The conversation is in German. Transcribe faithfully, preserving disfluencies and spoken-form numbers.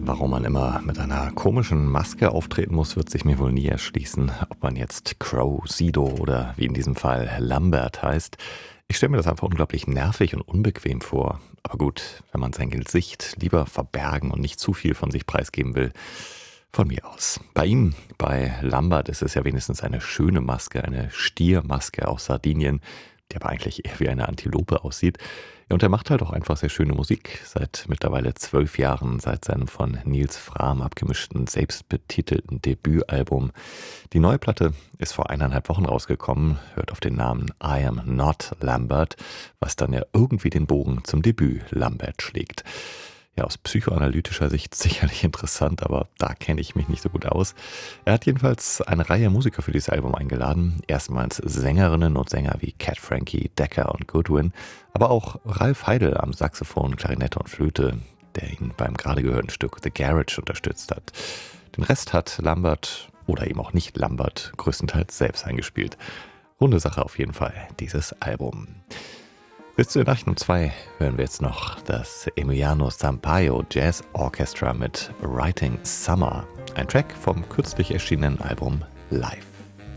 Warum man immer mit einer komischen Maske auftreten muss, wird sich mir wohl nie erschließen. Ob man jetzt Crow, Sido oder wie in diesem Fall Lambert heißt. Ich stelle mir das einfach unglaublich nervig und unbequem vor. Aber gut, wenn man sein Gesicht lieber verbergen und nicht zu viel von sich preisgeben will, von mir aus. Bei ihm, bei Lambert, ist es ja wenigstens eine schöne Maske, eine Stiermaske aus Sardinien, die aber eigentlich eher wie eine Antilope aussieht. Ja, und er macht halt auch einfach sehr schöne Musik. Seit mittlerweile zwölf Jahren, seit seinem von Nils Frahm abgemischten, selbstbetitelten Debütalbum. Die neue Platte ist vor eineinhalb Wochen rausgekommen, hört auf den Namen I Am Not Lambert, was dann ja irgendwie den Bogen zum Debüt Lambert schlägt. Ja, aus psychoanalytischer Sicht sicherlich interessant, aber da kenne ich mich nicht so gut aus. Er hat jedenfalls eine Reihe Musiker für dieses Album eingeladen. Erstmals Sängerinnen und Sänger wie Cat Frankie, Decker und Goodwin, aber auch Ralf Heidel am Saxophon, Klarinette und Flöte, der ihn beim gerade gehörten Stück The Garage unterstützt hat. Den Rest hat Lambert oder eben auch nicht Lambert größtenteils selbst eingespielt. Runde Sache auf jeden Fall, dieses Album. Bis zu den Nachrichten um zwei hören wir jetzt noch das Emiliano Sampaio Jazz Orchestra mit Writing Summer, ein Track vom kürzlich erschienenen Album Live.